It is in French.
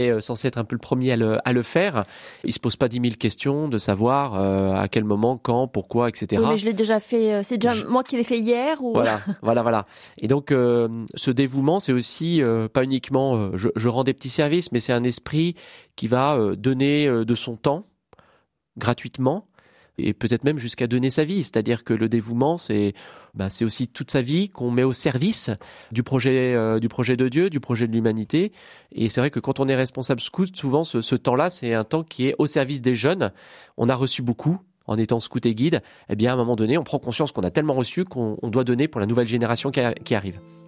est censé être un peu le premier à le faire. Il se pose pas 10 000 questions de savoir à quel moment, quand, pourquoi, etc. Oui, mais je l'ai déjà fait. C'est déjà moi qui l'ai fait hier ou... Voilà. Et donc, ce dévouement, c'est aussi pas uniquement je rends des petits services, mais c'est un esprit qui va donner de son temps gratuitement et peut-être même jusqu'à donner sa vie. C'est-à-dire que le dévouement, c'est aussi toute sa vie qu'on met au service du projet de Dieu, du projet de l'humanité. Et c'est vrai que quand on est responsable scout, souvent ce temps-là, c'est un temps qui est au service des jeunes. On a reçu beaucoup en étant scout et guide. Eh bien, à un moment donné, on prend conscience qu'on a tellement reçu qu'on doit donner pour la nouvelle génération qui arrive.